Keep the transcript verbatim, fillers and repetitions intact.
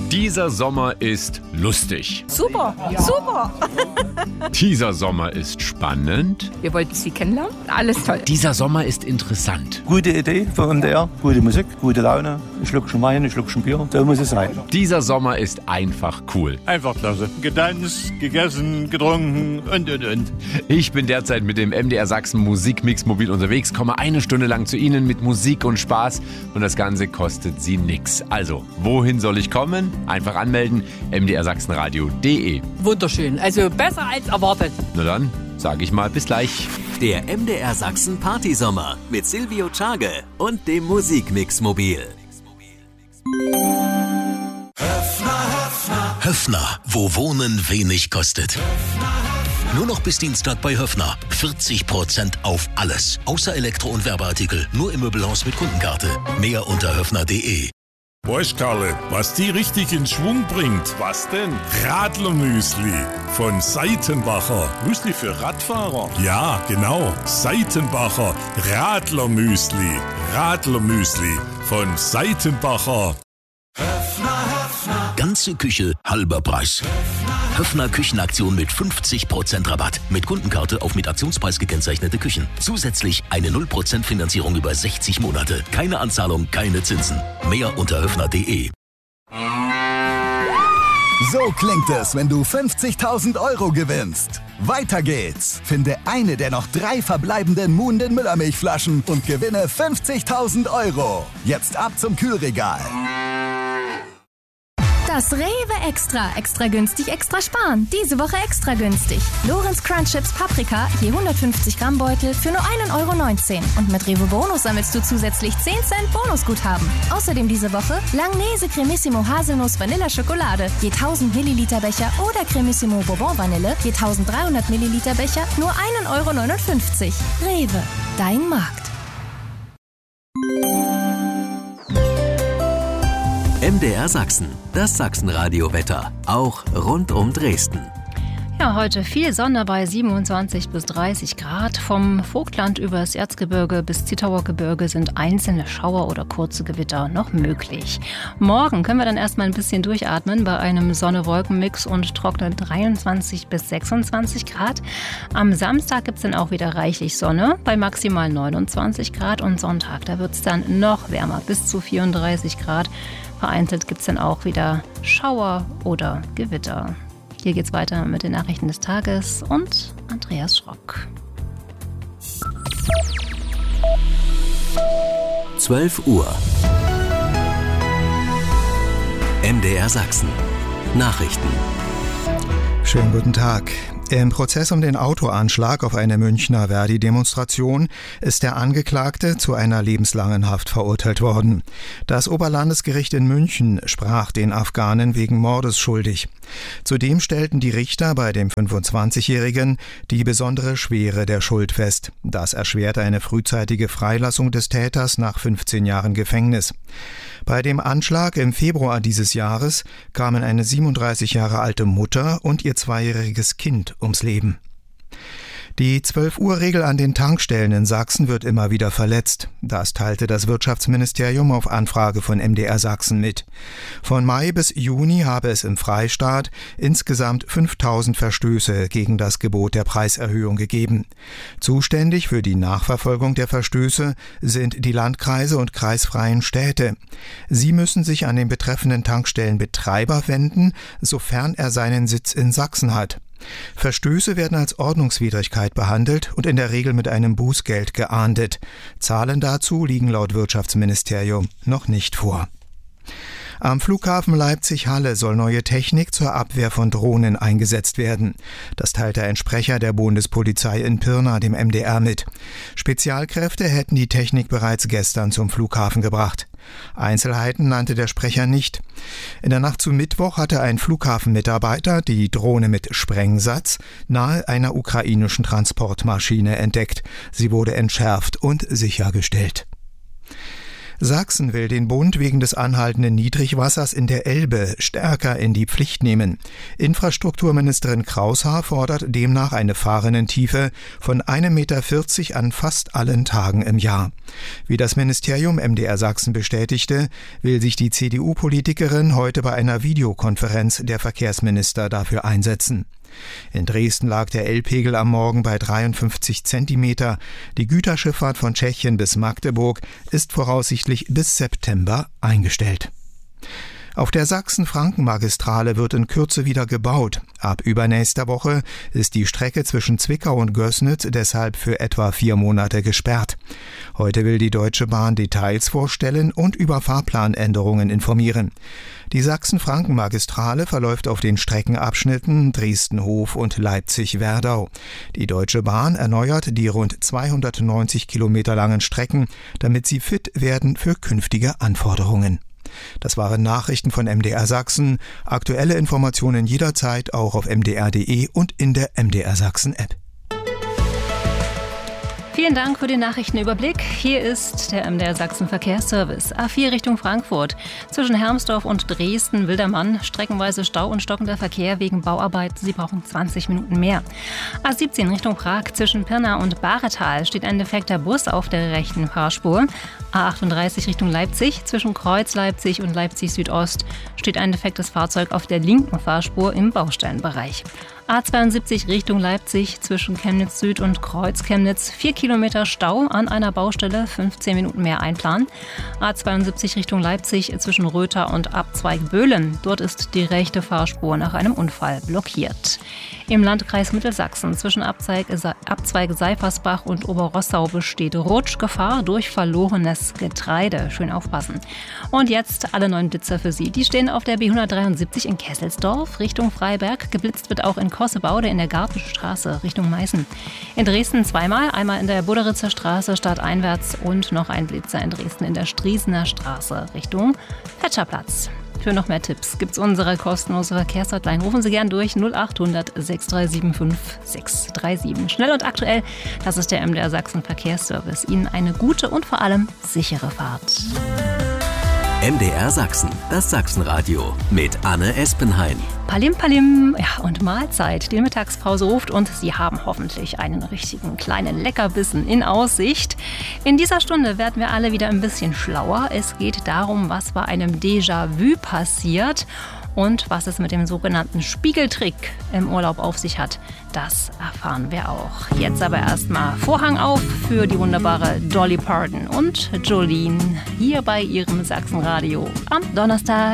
Dieser Sommer ist lustig. Super, ja. super. Dieser Sommer ist spannend. Wir wollten Sie kennenlernen. Alles toll. Dieser Sommer ist interessant. Gute Idee für M D R, gute Musik, gute Laune. Ein Schluckchen Wein, ein Schluckchen Bier, so muss es sein. Dieser Sommer ist einfach cool. Einfach klasse. Getanzt, gegessen, getrunken und, und, und. Ich bin derzeit mit dem M D R Sachsen Musikmix mobil unterwegs, komme eine Stunde lang zu Ihnen mit Musik und Spaß und das Ganze kostet Sie nix. Also, wohin soll ich kommen? Einfach anmelden, m d r sachsenradio punkt d e. Wunderschön, also besser als erwartet. Na dann, sage ich mal bis gleich. Der M D R Sachsen Partysommer mit Silvio Tschage und dem Musikmix mobil. Höffner, Höffner. Höffner, wo Wohnen wenig kostet. Nur noch bis Dienstag bei Höffner. vierzig Prozent auf alles. Außer Elektro- und Werbeartikel. Nur im Möbelhaus mit Kundenkarte. Mehr unter höffner punkt d e. Weißt Karle, was die richtig in Schwung bringt? Was denn? Radlermüsli von Seitenbacher. Müsli für Radfahrer? Ja, genau. Seitenbacher Radlermüsli. Radlermüsli von Seitenbacher. Höffner, Höffner. Ganze Küche, halber Preis. Höffner, Höffner Küchenaktion mit fünfzig Prozent Rabatt. Mit Kundenkarte auf mit Aktionspreis gekennzeichnete Küchen. Zusätzlich eine null Prozent Finanzierung über sechzig Monate. Keine Anzahlung, keine Zinsen. Mehr unter höffner punkt d e. So klingt es, wenn du fünfzigtausend Euro gewinnst. Weiter geht's. Finde eine der noch drei verbleibenden Muhnden Müllermilchflaschen und gewinne fünfzigtausend Euro. Jetzt ab zum Kühlregal. Das Rewe Extra. Extra günstig, extra sparen. Diese Woche extra günstig. Lorenz Crunch Chips Paprika, je hundertfünfzig Gramm Beutel für nur ein Euro neunzehn. Und mit Rewe Bonus sammelst du zusätzlich zehn Cent Bonusguthaben. Außerdem diese Woche Langnese Cremissimo Haselnuss Vanilla Schokolade, je tausend Milliliter Becher oder Cremissimo Bourbon Vanille, je eintausenddreihundert Milliliter Becher, nur ein Euro neunundfünfzig. Rewe, dein Markt. M D R Sachsen, das Sachsenradio-Wetter, auch rund um Dresden. Ja, heute viel Sonne bei siebenundzwanzig bis dreißig Grad. Vom Vogtland übers Erzgebirge bis Zittauer Gebirge sind einzelne Schauer oder kurze Gewitter noch möglich. Morgen können wir dann erstmal ein bisschen durchatmen bei einem Sonne-Wolken-Mix und trockene dreiundzwanzig bis sechsundzwanzig Grad. Am Samstag gibt es dann auch wieder reichlich Sonne bei maximal neunundzwanzig Grad und Sonntag, da wird es dann noch wärmer, bis zu vierunddreißig Grad. Vereinzelt gibt es dann auch wieder Schauer oder Gewitter. Hier geht's weiter mit den Nachrichten des Tages und Andreas Schrock. zwölf Uhr. M D R Sachsen. Nachrichten. Schönen guten Tag. Im Prozess um den Autoanschlag auf eine Münchner Verdi-Demonstration ist der Angeklagte zu einer lebenslangen Haft verurteilt worden. Das Oberlandesgericht in München sprach den Afghanen wegen Mordes schuldig. Zudem stellten die Richter bei dem fünfundzwanzigjährigen die besondere Schwere der Schuld fest. Das erschwerte eine frühzeitige Freilassung des Täters nach fünfzehn Jahren Gefängnis. Bei dem Anschlag im Februar dieses Jahres kamen eine siebenunddreißig Jahre alte Mutter und ihr zweijähriges Kind ums Leben. Die zwölf-Uhr-Regel an den Tankstellen in Sachsen wird immer wieder verletzt. Das teilte das Wirtschaftsministerium auf Anfrage von M D R Sachsen mit. Von Mai bis Juni habe es im Freistaat insgesamt fünftausend Verstöße gegen das Gebot der Preiserhöhung gegeben. Zuständig für die Nachverfolgung der Verstöße sind die Landkreise und kreisfreien Städte. Sie müssen sich an den betreffenden Tankstellenbetreiber wenden, sofern er seinen Sitz in Sachsen hat. Verstöße werden als Ordnungswidrigkeit behandelt und in der Regel mit einem Bußgeld geahndet. Zahlen dazu liegen laut Wirtschaftsministerium noch nicht vor. Am Flughafen Leipzig-Halle soll neue Technik zur Abwehr von Drohnen eingesetzt werden. Das teilte ein Sprecher der Bundespolizei in Pirna dem M D R mit. Spezialkräfte hätten die Technik bereits gestern zum Flughafen gebracht. Einzelheiten nannte der Sprecher nicht. In der Nacht zu Mittwoch hatte ein Flughafenmitarbeiter die Drohne mit Sprengsatz nahe einer ukrainischen Transportmaschine entdeckt. Sie wurde entschärft und sichergestellt. Sachsen will den Bund wegen des anhaltenden Niedrigwassers in der Elbe stärker in die Pflicht nehmen. Infrastrukturministerin Kraushaar fordert demnach eine Fahrrinnentiefe von einem Meter vierzig an fast allen Tagen im Jahr. Wie das Ministerium M D R Sachsen bestätigte, will sich die C D U-Politikerin heute bei einer Videokonferenz der Verkehrsminister dafür einsetzen. In Dresden lag der Elbpegel am Morgen bei dreiundfünfzig Zentimeter. Die Güterschifffahrt von Tschechien bis Magdeburg ist voraussichtlich bis September eingestellt. Auf der Sachsen-Franken-Magistrale wird in Kürze wieder gebaut. Ab übernächster Woche ist die Strecke zwischen Zwickau und Gößnitz deshalb für etwa vier Monate gesperrt. Heute will die Deutsche Bahn Details vorstellen und über Fahrplanänderungen informieren. Die Sachsen-Franken-Magistrale verläuft auf den Streckenabschnitten Dresden-Hof und Leipzig-Werdau. Die Deutsche Bahn erneuert die rund zweihundertneunzig Kilometer langen Strecken, damit sie fit werden für künftige Anforderungen. Das waren Nachrichten von M D R Sachsen. Aktuelle Informationen jederzeit auch auf m d r punkt d e und in der M D R Sachsen App. Vielen Dank für den Nachrichtenüberblick. Hier ist der M D R Sachsen Verkehrsservice. A vier Richtung Frankfurt. Zwischen Hermsdorf und Dresden-Wildermann streckenweise Stau und stockender Verkehr wegen Bauarbeiten. Sie brauchen zwanzig Minuten mehr. A siebzehn Richtung Prag. Zwischen Pirna und Bahretal steht ein defekter Bus auf der rechten Fahrspur. A achtunddreißig Richtung Leipzig. Zwischen Kreuz Leipzig und Leipzig Südost steht ein defektes Fahrzeug auf der linken Fahrspur im Baustellenbereich. A zweiundsiebzig Richtung Leipzig zwischen Chemnitz Süd und Kreuz Chemnitz. Vier Kilometer Stau an einer Baustelle, fünfzehn Minuten mehr einplanen. A zweiundsiebzig Richtung Leipzig zwischen Röther und Abzweig Böhlen. Dort ist die rechte Fahrspur nach einem Unfall blockiert. Im Landkreis Mittelsachsen zwischen Abzweig, Abzweig Seifersbach und Oberrossau besteht Rutschgefahr durch verlorenes Getreide. Schön aufpassen. Und jetzt alle neuen Blitzer für Sie. Die stehen auf der B hundertdreiundsiebzig in Kesselsdorf Richtung Freiberg. Geblitzt wird auch in Kossebaude in der Gartenstraße Richtung Meißen. In Dresden zweimal, einmal in der Buderitzer Straße stadteinwärts und noch ein Blitzer in Dresden in der Striesener Straße Richtung Fetscherplatz. Für noch mehr Tipps gibt's unsere kostenlose Verkehrshotline. Rufen Sie gern durch null achthundert sechs drei sieben fünf sechs drei sieben. Schnell und aktuell, das ist der M D R Sachsen Verkehrsservice. Ihnen eine gute und vor allem sichere Fahrt. M D R Sachsen, das Sachsenradio mit Anne Espenhain. Palim Palim, ja, und Mahlzeit. Die Mittagspause ruft und Sie haben hoffentlich einen richtigen kleinen Leckerbissen in Aussicht. In dieser Stunde werden wir alle wieder ein bisschen schlauer. Es geht darum, was bei einem Déjà-vu passiert und was es mit dem sogenannten Spiegeltrick im Urlaub auf sich hat. Das erfahren wir auch. Jetzt aber erstmal Vorhang auf für die wunderbare Dolly Parton und Jolene hier bei ihrem Sachsenradio am Donnerstag.